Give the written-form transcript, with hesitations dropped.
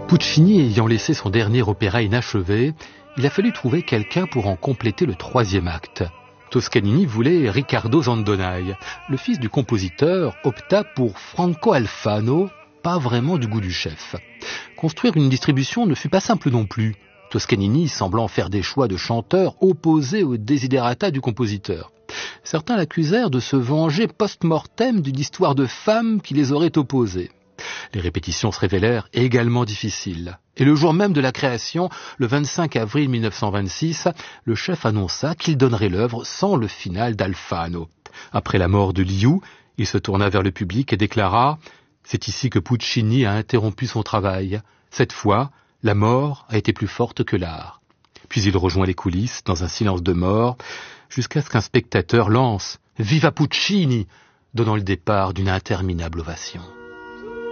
Puccini ayant laissé son dernier opéra inachevé, il a fallu trouver quelqu'un pour en compléter le troisième acte. Toscanini voulait Riccardo Zandonai. Le fils du compositeur opta pour Franco Alfano, pas vraiment du goût du chef. Construire une distribution ne fut pas simple non plus, Toscanini semblant faire des choix de chanteurs opposés aux desiderata du compositeur. Certains l'accusèrent de se venger post-mortem d'une histoire de femme qui les aurait opposés. Les répétitions se révélèrent également difficiles. Et le jour même de la création, le 25 avril 1926, le chef annonça qu'il donnerait l'œuvre sans le final d'Alfano. Après la mort de Liu, il se tourna vers le public et déclara « C'est ici que Puccini a interrompu son travail. Cette fois, la mort a été plus forte que l'art. » Puis il rejoint les coulisses dans un silence de mort, jusqu'à ce qu'un spectateur lance « Viva Puccini !» donnant le départ d'une interminable ovation.